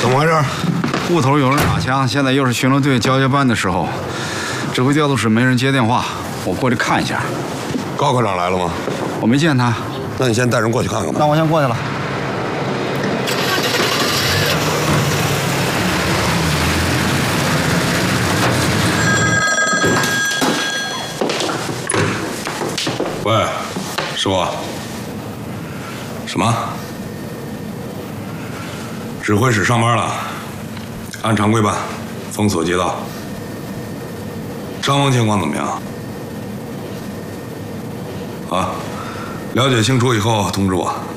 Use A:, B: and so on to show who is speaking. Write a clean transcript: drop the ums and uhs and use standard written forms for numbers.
A: 怎么回事？
B: 户头有人打枪，现在又是巡逻队交接班的时候，指挥调度室没人接电话，我过去看一下。
A: 高科长来了吗？
B: 我没见他。
A: 那你先带人过去看看吧。
B: 那我先过去了。
A: 喂，师傅。什么？指挥室上班了，按常规办，封锁街道。伤亡情况怎么样？啊，了解清楚以后通知我。